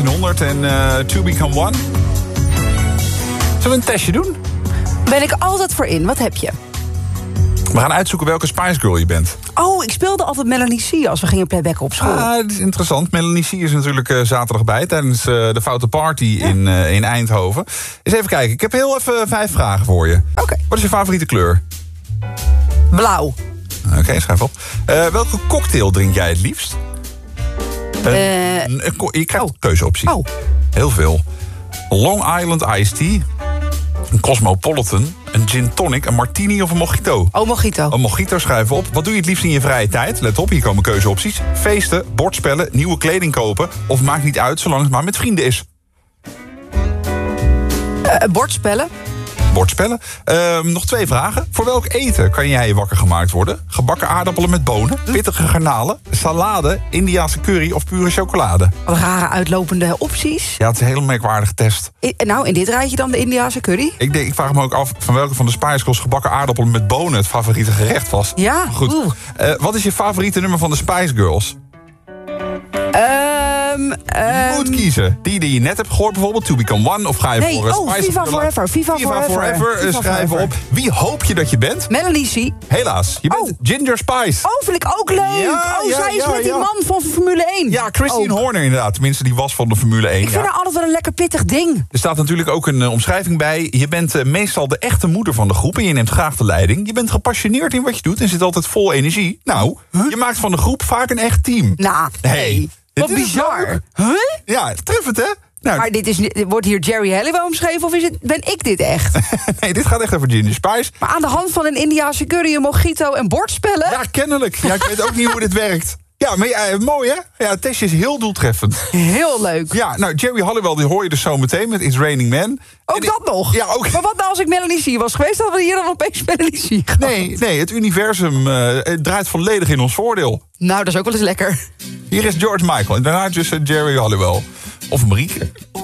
1900 en To Become One. Zullen we een testje doen? Ben ik altijd voor in. Wat heb je? We gaan uitzoeken welke Spice Girl je bent. Oh, ik speelde altijd Melanie C. als we gingen playbacken op school. Dat is interessant. Melanie C is natuurlijk zaterdag bij tijdens de Foute Party in Eindhoven. Eens even kijken. Ik heb heel even 5 vragen voor je. Oké. Wat is je favoriete kleur? Blauw. Oké, schrijf op. Welke cocktail drink jij het liefst? Je krijgt keuzeoptie. Oh. Heel veel. Long Island Iced Tea. Een Cosmopolitan. Een gin tonic. Een martini of een mojito? Oh, mojito. Een mojito, schrijven op. Wat doe je het liefst in je vrije tijd? Let op, hier komen keuzeopties. Feesten, bordspellen, nieuwe kleding kopen. Of maakt niet uit, zolang het maar met vrienden is. Bordspellen. Bordspellen. Nog 2 vragen. Voor welk eten kan jij wakker gemaakt worden? Gebakken aardappelen met bonen, pittige garnalen, salade, Indiase curry of pure chocolade? Wat rare uitlopende opties. Ja, het is een hele merkwaardige test. Nou, in dit rijtje dan de Indiase curry? Ik vraag me ook af van welke van de Spice Girls gebakken aardappelen met bonen het favoriete gerecht was. Ja. Goed. Wat is je favoriete nummer van de Spice Girls? Je moet kiezen. Die je net hebt gehoord, bijvoorbeeld To Become One. Of ga je voor Spice Viva Forever. Viva Forever. Schrijven op. Wie hoop je dat je bent? Melanie C. Helaas, je bent Ginger Spice. Oh, vind ik ook leuk. Zij is met die man van Formule 1. Ja, Christine Horner inderdaad. Tenminste, die was van de Formule 1. Ik vind haar altijd wel een lekker pittig ding. Er staat natuurlijk ook een omschrijving bij. Je bent meestal de echte moeder van de groep en je neemt graag de leiding. Je bent gepassioneerd in wat je doet en zit altijd vol energie. Nou, je maakt van de groep vaak een echt team. Nou, hey. Wat bizar. Huh? Ja, treffend hè? Nou, maar wordt hier Jerry Halliwell omschreven of ben ik dit echt? Nee, dit gaat echt over Ginger Spice. Maar aan de hand van een Indiase curry, een mojito en bordspellen? Ja, kennelijk. Ja, ik weet ook niet hoe dit werkt. Ja, maar mooi hè? Ja, het testje is heel doeltreffend. Heel leuk. Ja, nou, Jerry Halliwell, die hoor je dus zo meteen met It's Raining Men. Ook dat nog? Ja, ook. Maar wat nou als ik Melanie C was geweest, hadden we hier dan opeens Melanie C gehad? Nee, het universum het draait volledig in ons voordeel. Nou, dat is ook wel eens lekker. Hier is George Michael en daarna dus Jerry Halliwell. Of Marieke.